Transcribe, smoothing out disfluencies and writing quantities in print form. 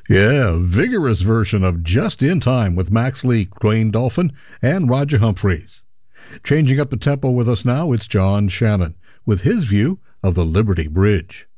Yeah, a vigorous version of Just in Time with Max Lee, Dwayne Dolphin, and Roger Humphreys. Changing up the tempo with us now, it's John Shannon with his view of the Liberty Bridge.